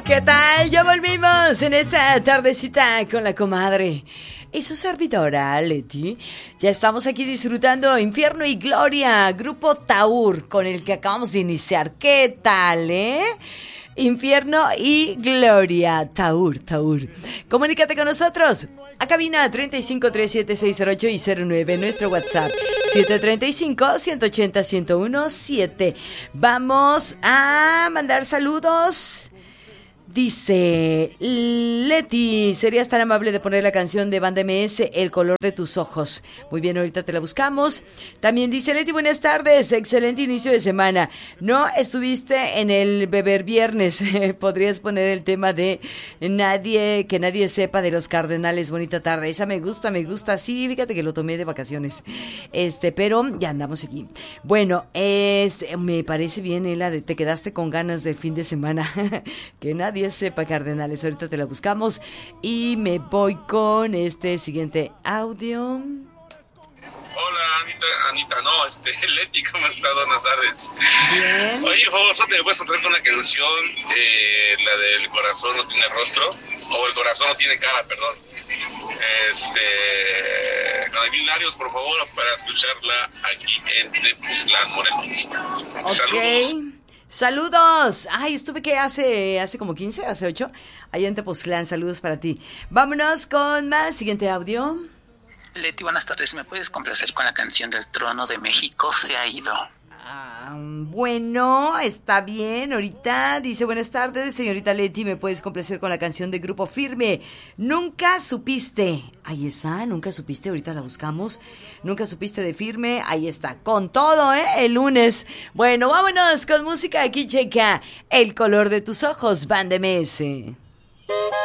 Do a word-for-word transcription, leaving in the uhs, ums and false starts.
¿Qué tal? Ya volvimos en esta tardecita con la comadre y su servidora, Leti. Ya estamos aquí disfrutando Infierno y Gloria, grupo Taur, con el que acabamos de iniciar. ¿Qué tal, eh? Infierno y Gloria, Taur, Taur. Comunícate con nosotros a cabina treinta y cinco, treinta y siete, seiscientos ocho y cero nueve, nuestro WhatsApp siete treinta y cinco, ciento ochenta, ciento uno, siete. Vamos a mandar saludos. Dice Leti, ¿serías tan amable de poner la canción de Banda M S, El color de tus ojos? Muy bien, ahorita te la buscamos. También dice Leti, buenas tardes, excelente inicio de semana. No estuviste en el Beber Viernes, podrías poner el tema de nadie, que nadie sepa de los Cardenales. Bonita tarde, esa me gusta, me gusta. Sí, fíjate que lo tomé de vacaciones. Este, pero ya andamos aquí. Bueno, este, me parece bien, Ela, de, te quedaste con ganas del fin de semana. Que nadie sepa Cardenales, ahorita te la buscamos y me voy con este siguiente audio. Hola Anita, Anita, no, este, Leti, ¿cómo estás? Buenas tardes. Bien. Oye, por favor, ¿solo te puedes encontrar con una canción, eh, la del corazón no tiene rostro? O el corazón no tiene cara, perdón. Este, con David Larios, por favor, para escucharla aquí en Tepoztlán, Morelos. Okay. Saludos. Saludos. Ay, estuve que hace hace como quince, hace ocho, allá en Tepoztlán. Saludos para ti. Vámonos con más. Siguiente audio. Leti, buenas tardes. ¿Me puedes complacer con la canción del Trono de México se ha ido? Ah, bueno, está bien. Ahorita dice, buenas tardes, señorita Leti, ¿me puedes complacer con la canción de Grupo Firme? Nunca supiste. Ahí está, nunca supiste, ahorita la buscamos. Nunca supiste de Firme, ahí está, con todo, ¿eh? El lunes. Bueno, vámonos con música. Aquí checa El color de tus ojos, Banda M S.